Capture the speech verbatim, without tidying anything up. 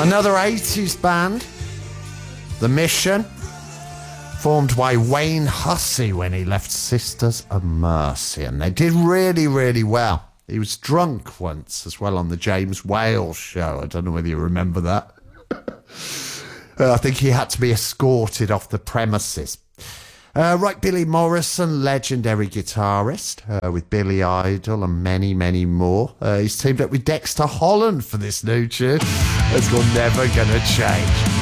Another eighties band, The Mission, formed by Wayne Hussey when he left Sisters of Mercy, and they did really, really well. He was drunk once as well on the James Whale show. I don't know whether you remember that. uh, I think he had to be escorted off the premises. Uh, right, Billy Morrison, legendary guitarist, uh, with Billy Idol and many, many more. Uh, he's teamed up with Dexter Holland for this new tune. It's called Never Gonna Change.